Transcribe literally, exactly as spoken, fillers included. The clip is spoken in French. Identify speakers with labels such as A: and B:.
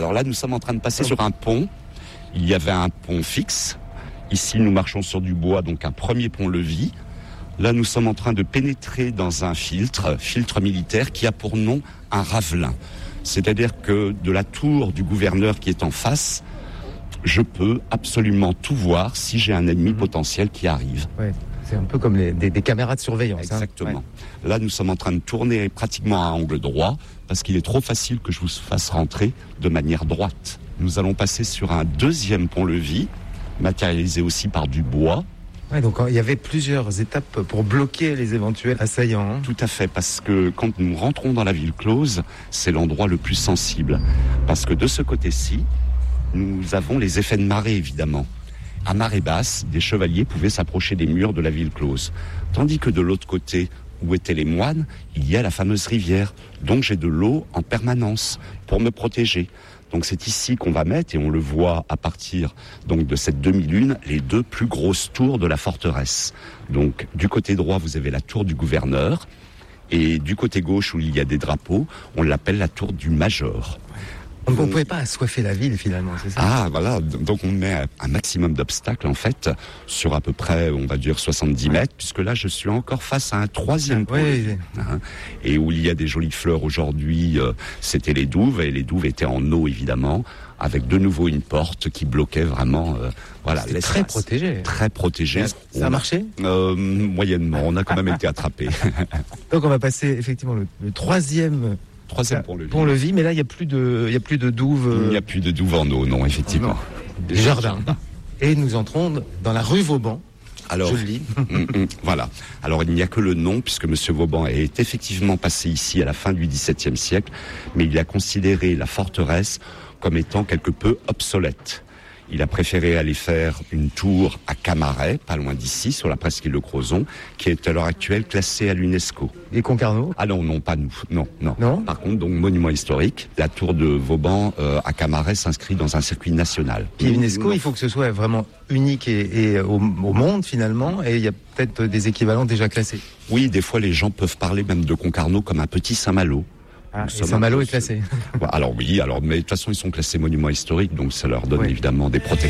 A: Alors là, nous sommes en train de passer sur un pont. Il y avait un pont fixe. Ici, nous marchons sur du bois, donc un premier pont-levis. Là, nous sommes en train de pénétrer dans un filtre, filtre militaire, qui a pour nom un ravelin. C'est-à-dire que de la tour du gouverneur qui est en face, je peux absolument tout voir si j'ai un ennemi mmh. potentiel qui arrive.
B: Ouais. C'est un peu comme les, des, des caméras de surveillance.
A: Exactement.
B: Hein. Ouais.
A: Là, nous sommes en train de tourner pratiquement à angle droit parce qu'il est trop facile que je vous fasse rentrer de manière droite. Nous allons passer sur un deuxième pont-levis, matérialisé aussi par du bois.
B: Ouais, donc il y avait plusieurs étapes pour bloquer les éventuels assaillants. Hein.
A: Tout à fait, parce que quand nous rentrons dans la ville close, c'est l'endroit le plus sensible. Parce que de ce côté-ci, nous avons les effets de marée, évidemment. À marée basse, des chevaliers pouvaient s'approcher des murs de la ville close. Tandis que de l'autre côté, où étaient les moines, il y a la fameuse rivière. Donc j'ai de l'eau en permanence pour me protéger. Donc c'est ici qu'on va mettre, et on le voit à partir donc de cette demi-lune, les deux plus grosses tours de la forteresse. Donc du côté droit, vous avez la tour du gouverneur, et du côté gauche, où il y a des drapeaux, on l'appelle la tour du major.
B: Donc on ne pouvait pas assoiffer la ville finalement, c'est ça ?
A: Ah voilà, donc on met un maximum d'obstacles en fait sur à peu près, on va dire soixante-dix ouais. mètres, puisque là je suis encore face à un troisième point.
B: Oui, oui.
A: Hein, et où il y a des jolies fleurs aujourd'hui, euh, c'était les douves, et les douves étaient en eau évidemment, avec de nouveau une porte qui bloquait vraiment euh, voilà,
B: l'espace. Très protégé.
A: Très protégé.
B: Ça on a marché
A: euh, Moyennement, on a quand même été attrapés.
B: Donc on va passer effectivement le, le troisième...
A: Troisième pont-levis.
B: Pont-levis, mais là, il n'y a plus de, il y a plus de douve.
A: Il n'y a plus de douve en eau, non, effectivement.
B: Des jardins. Et nous entrons dans la rue Vauban.
A: Alors,
B: je le lis.
A: mm, mm, voilà. Alors, il n'y a que le nom, puisque Monsieur Vauban est effectivement passé ici à la fin du dix-septième siècle, mais il a considéré la forteresse comme étant quelque peu obsolète. Il a préféré aller faire une tour à Camaret, pas loin d'ici, sur la presqu'île de Crozon, qui est à l'heure actuelle classée à l'UNESCO.
B: Et Concarneau ?
A: Ah non, non, pas nous. Non, non.
B: Non ?
A: Par contre, donc, monument historique, la tour de Vauban euh, à Camaret s'inscrit dans un circuit national.
B: Puis l'UNESCO, non. Il faut que ce soit vraiment unique et, et au, au monde, finalement, et il y a peut-être des équivalents déjà classés.
A: Oui, des fois, les gens peuvent parler même de Concarneau comme un petit Saint-Malo.
B: Ah, et Saint-Malo est classé.
A: Alors oui, alors mais de toute façon ils sont classés monuments historiques, donc ça leur donne oui. évidemment des protections.